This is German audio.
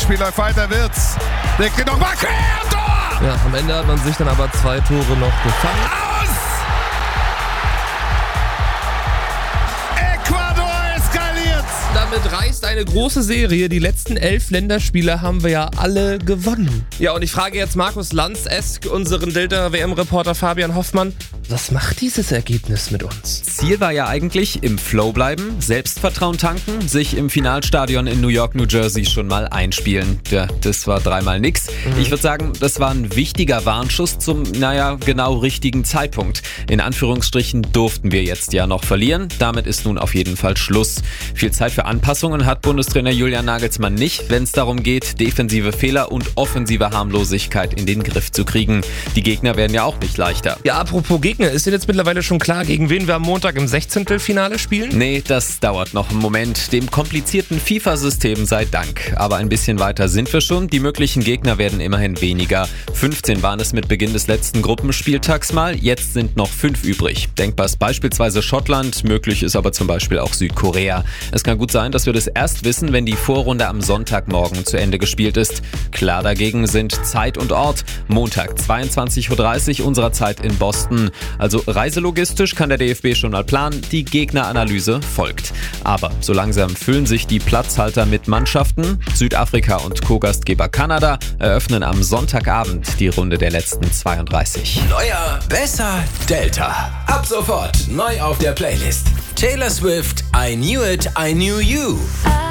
Spiel läuft weiter, Wirtz. Legt ihn nochmal quer, Tor! Ja, am Ende hat man sich dann aber 2 Tore noch gefangen. Aus! Ecuador eskaliert! Damit reißt eine große Serie. Die letzten 11 Länderspiele haben wir ja alle gewonnen. Ja, und ich frage jetzt Markus Lanz-esk unseren Delta-WM-Reporter Fabian Hoffmann, was macht dieses Ergebnis mit uns? Ziel war ja eigentlich im Flow bleiben, Selbstvertrauen tanken, sich im Finalstadion in New York, New Jersey schon mal einspielen. Ja, das war 3-mal nix. Ich würde sagen, das war ein wichtiger Warnschuss zum, genau richtigen Zeitpunkt. In Anführungsstrichen durften wir jetzt ja noch verlieren. Damit ist nun auf jeden Fall Schluss. Viel Zeit für Anpassungen hat Bundestrainer Julian Nagelsmann nicht, wenn es darum geht, defensive Fehler und offensive Harmlosigkeit in den Griff zu kriegen. Die Gegner werden ja auch nicht leichter. Ja, apropos Gegner, ist denn jetzt mittlerweile schon klar, gegen wen wir am Montag im 16. Finale spielen? Nee, das dauert noch einen Moment. Dem komplizierten FIFA-System sei Dank. Aber ein bisschen weiter sind wir schon. Die möglichen Gegner werden immerhin weniger. 15 waren es mit Beginn des letzten Gruppenspieltags mal. Jetzt sind noch 5 übrig. Denkbar ist beispielsweise Schottland, möglich ist aber zum Beispiel auch Südkorea. Es kann gut sein, dass wir das erst wissen, wenn die Vorrunde am Sonntagmorgen zu Ende gespielt ist. Klar dagegen sind Zeit und Ort. Montag 22:30 Uhr unserer Zeit in Boston. Also reiselogistisch kann der DFB schon mal planen, die Gegneranalyse folgt. Aber so langsam füllen sich die Platzhalter mit Mannschaften. Südafrika und Co-Gastgeber Kanada eröffnen am Sonntagabend die Runde der letzten 32. Neuer, besser, Delta. Ab sofort neu auf der Playlist. Taylor Swift, I Knew It, I Knew You.